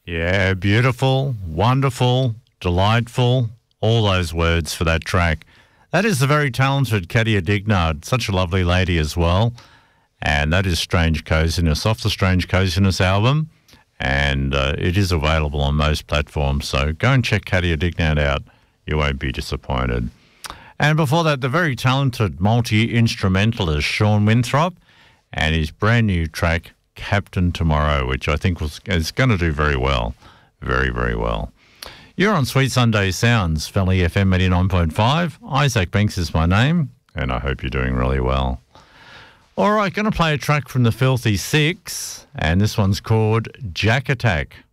Yeah, beautiful, wonderful, delightful, all those words for that track. That is the very talented Katia Dignard, such a lovely lady as well. And that is Strange Coziness, off the Strange Coziness album. And it is available on most platforms, so go and check Katia Dignard out. You won't be disappointed. And before that, the very talented multi-instrumentalist Sean Winthrop and his brand new track, Captain Tomorrow, which I think is going to do very well. Very, very well. You're on Sweet Sunday Sounds, Valley FM 89.5. Isaac Banks is my name, and I hope you're doing really well. All right, going to play a track from the Filthy Six, and this one's called Jack Attack.